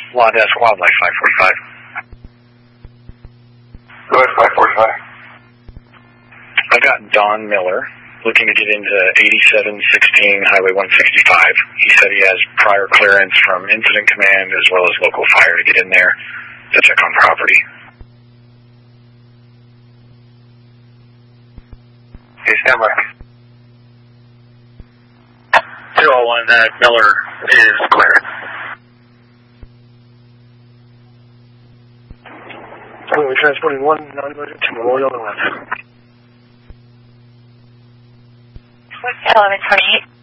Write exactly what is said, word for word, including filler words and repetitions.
Law Desk Wildlife, five forty-five. Go ahead, five forty-five. I got Don Miller looking to get into eighty-seven sixteen Highway one sixty-five. He said he has prior clearance from Incident Command as well as local fire to get in there to check on property. Okay, stand by. two oh one, that Miller is clear. We're transporting one non-emergent to Memorial on the left. eleven twenty-eight.